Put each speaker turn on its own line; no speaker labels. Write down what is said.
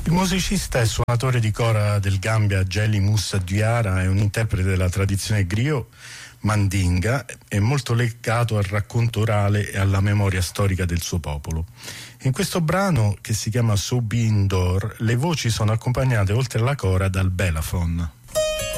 Il musicista e suonatore di cora del Gambia Jelly Mussa Diarra è un interprete della tradizione griot mandinga, è molto legato al racconto orale e alla memoria storica del suo popolo. In questo brano, che si chiama Soubi Indoor, le voci sono accompagnate oltre alla cora dal belafon.